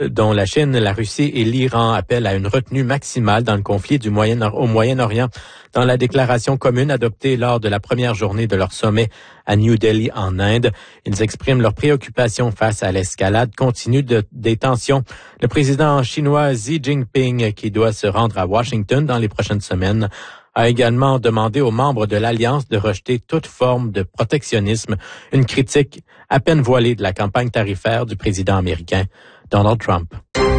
dont la Chine, la Russie et l'Iran appellent à une retenue maximale dans le conflit au Moyen-Orient. Dans la déclaration commune adoptée lors de la première journée de leur sommet à New Delhi en Inde, ils expriment leur préoccupation face à l'escalade continue des tensions. Le président chinois Xi Jinping, qui doit se rendre à Washington dans les prochaines semaines, a également demandé aux membres de l'Alliance de rejeter toute forme de protectionnisme, une critique à peine voilée de la campagne tarifaire du président américain Donald Trump.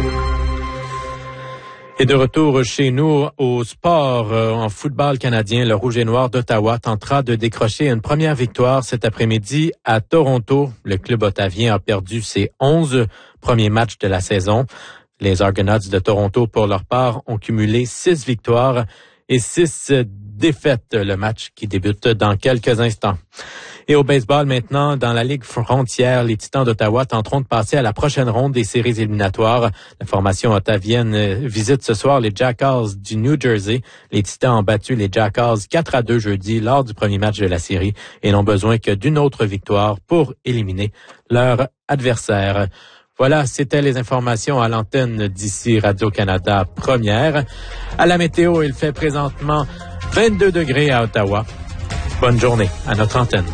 Et de retour chez nous au sport, en football canadien, le Rouge et Noir d'Ottawa tentera de décrocher une première victoire cet après-midi à Toronto. Le club ottavien a perdu ses 11 premiers matchs de la saison. Les Argonauts de Toronto, pour leur part, ont cumulé 6 victoires et 6 défaites, le match qui débute dans quelques instants. Et au baseball maintenant, dans la Ligue frontière, les Titans d'Ottawa tenteront de passer à la prochaine ronde des séries éliminatoires. La formation ottavienne visite ce soir les Jackals du New Jersey. Les Titans ont battu les Jackals 4-2 jeudi lors du premier match de la série et n'ont besoin que d'une autre victoire pour éliminer leur adversaire. Voilà, c'était les informations à l'antenne d'ici Radio-Canada Première. À la météo, il fait présentement 22 degrés à Ottawa. Bonne journée à notre antenne.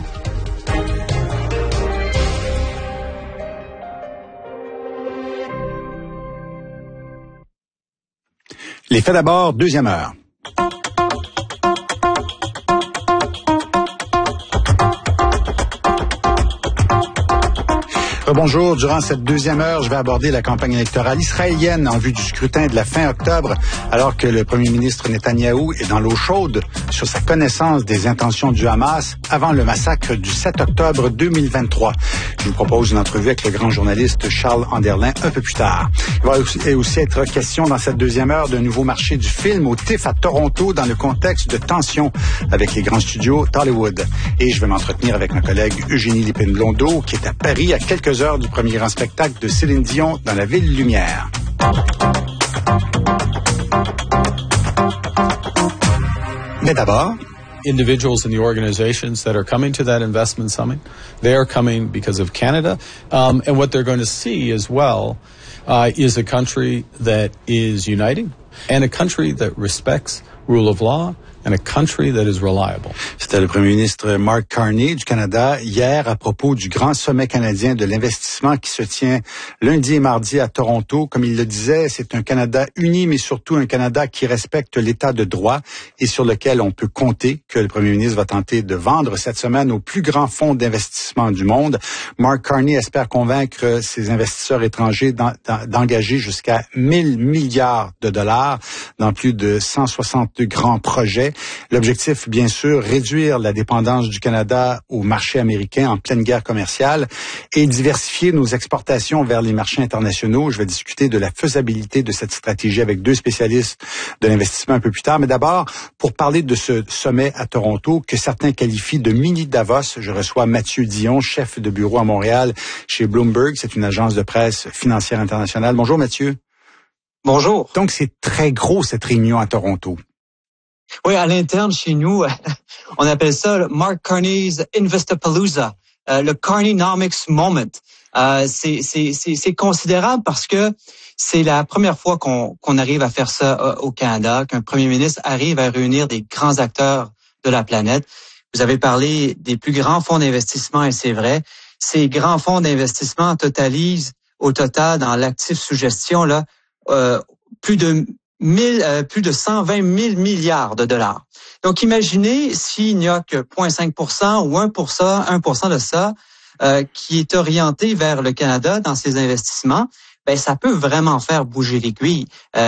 Les faits d'abord, deuxième heure. Bonjour. Durant cette deuxième heure, je vais aborder la campagne électorale israélienne en vue du scrutin de la fin octobre, alors que le premier ministre Netanyahou est dans l'eau chaude sur sa connaissance des intentions du Hamas avant le massacre du 7 octobre 2023. Je vous propose une entrevue avec le grand journaliste Charles Anderlin un peu plus tard. Il va aussi être question dans cette deuxième heure d'un nouveau marché du film au TIFF à Toronto dans le contexte de tensions avec les grands studios d'Hollywood. Et je vais m'entretenir avec ma collègue Eugénie Lépine-Blondeau qui est à Paris à quelques heures du premier grand spectacle de Céline Dion dans la Ville Lumière. Mais d'abord, individuals in the organizations that are coming to that investment summit, they are coming because of Canada. And what they're going to see as well is a country that is uniting and a country that respects rule of law and a country that is reliable. C'était le premier ministre Mark Carney du Canada hier à propos du grand sommet canadien de l'investissement qui se tient lundi et mardi à Toronto. Comme il le disait, c'est un Canada uni, mais surtout un Canada qui respecte l'état de droit et sur lequel on peut compter, que le premier ministre va tenter de vendre cette semaine au plus grand fonds d'investissement du monde. Mark Carney espère convaincre ses investisseurs étrangers d'engager jusqu'à 1 000 milliards de dollars dans plus de 160 grands projets. L'objectif, bien sûr, réduire la dépendance du Canada au marché américain en pleine guerre commerciale et diversifier nos exportations vers les marchés internationaux. Je vais discuter de la faisabilité de cette stratégie avec 2 spécialistes de l'investissement un peu plus tard. Mais d'abord, pour parler de ce sommet à Toronto que certains qualifient de mini Davos, je reçois Mathieu Dion, chef de bureau à Montréal chez Bloomberg. C'est une agence de presse financière internationale. Bonjour Mathieu. Bonjour. Donc c'est très gros cette réunion à Toronto. Oui, à l'interne, chez nous, on appelle ça Mark Carney's Investapalooza, le Carneynomics Moment. C'est considérable parce que c'est la première fois qu'on arrive à faire ça au Canada, qu'un premier ministre arrive à réunir des grands acteurs de la planète. Vous avez parlé des plus grands fonds d'investissement et c'est vrai. Ces grands fonds d'investissement totalisent au total dans l'actif sous gestion là plus de 120 000 milliards de dollars. Donc, imaginez s'il n'y a que 0,5% ou 1% de ça qui est orienté vers le Canada dans ses investissements, ben ça peut vraiment faire bouger l'aiguille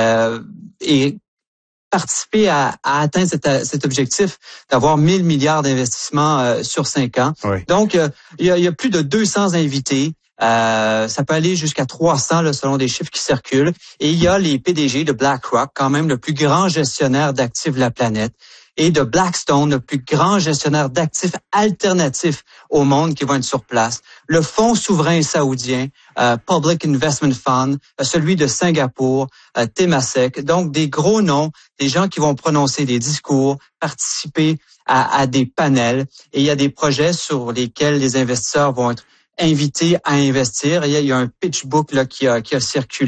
et participer à atteindre cet objectif d'avoir 1 000 milliards d'investissements sur 5 ans. Oui. Donc, il y a plus de 200 invités. Ça peut aller jusqu'à 300 là, selon des chiffres qui circulent. Et il y a les PDG de BlackRock, quand même le plus grand gestionnaire d'actifs de la planète, et de Blackstone, le plus grand gestionnaire d'actifs alternatifs au monde qui vont être sur place. Le fonds souverain saoudien, Public Investment Fund, celui de Singapour, Temasek. Donc, des gros noms, des gens qui vont prononcer des discours, participer à des panels. Et il y a des projets sur lesquels les investisseurs vont être invités à investir. Il y a un pitch book là qui a circulé.